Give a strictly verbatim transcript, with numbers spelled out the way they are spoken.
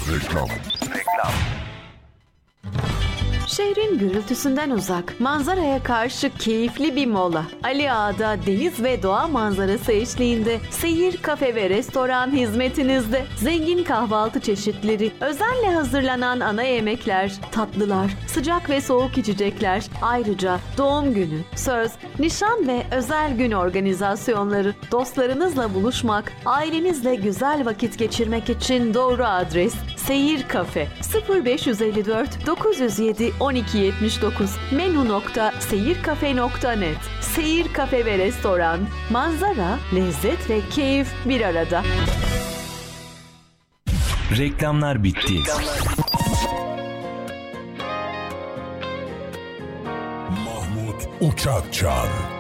Reklam. Reklam. Şehrin gürültüsünden uzak, manzaraya karşı keyifli bir mola. Ali Ağa'da deniz ve doğa manzarası eşliğinde Seyir Kafe ve Restoran hizmetinizde. Zengin kahvaltı çeşitleri, özenle hazırlanan ana yemekler, tatlılar, sıcak ve soğuk içecekler, ayrıca doğum günü, söz, nişan ve özel gün organizasyonları. Dostlarınızla buluşmak, ailenizle güzel vakit geçirmek için doğru adres Seyir Kafe. sıfır beş yüz elli dört dokuz yüz yedi on iki yetmiş dokuz menu nokta seyirkafe nokta net. Seyir Kafe ve Restoran. Manzara, lezzet ve keyif bir arada. Reklamlar bitti. Reklamlar. Mahmut Uçakçar.